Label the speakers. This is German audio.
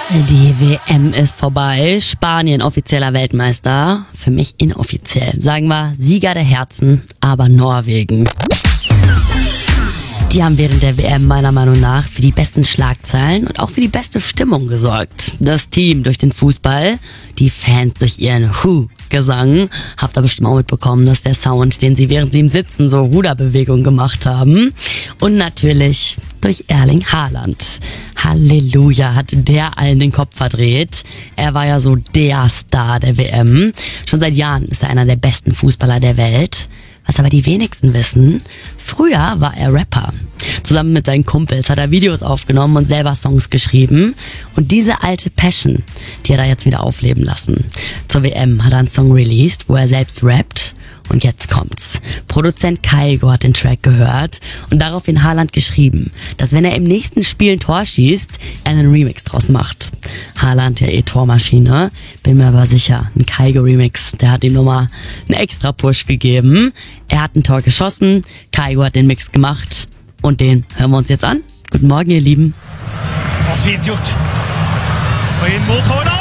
Speaker 1: Die WM ist vorbei. Spanien offizieller Weltmeister. Für mich inoffiziell. Sagen wir Sieger der Herzen, aber Norwegen. Die haben während der WM meiner Meinung nach für die besten Schlagzeilen und auch für die beste Stimmung gesorgt. Das Team durch den Fußball, die Fans durch ihren Gesang. Habt ihr bestimmt auch mitbekommen, dass der Sound, den sie während sie im Sitzen so Ruderbewegungen gemacht haben. Und natürlich durch Erling Haaland. Halleluja, hat der allen den Kopf verdreht. Er war ja so der Star der WM. Schon seit Jahren ist er einer der besten Fußballer der Welt. Was aber die wenigsten wissen, früher war er Rapper. Zusammen mit seinen Kumpels hat er Videos aufgenommen und selber Songs geschrieben. Und diese alte Passion, die hat er jetzt wieder aufleben lassen. Zur WM hat er einen Song released, wo er selbst rappt. Und jetzt kommt's. Produzent Kygo hat den Track gehört und daraufhin Haaland geschrieben, dass wenn er im nächsten Spiel ein Tor schießt, er einen Remix draus macht. Haaland, ja Tormaschine, bin mir aber sicher, ein Kygo-Remix, der hat ihm nochmal einen extra Push gegeben. Er hat ein Tor geschossen, Kygo hat den Mix gemacht und den hören wir uns jetzt an. Guten Morgen, ihr Lieben.
Speaker 2: Fint gjort. Og inn mot Haaland!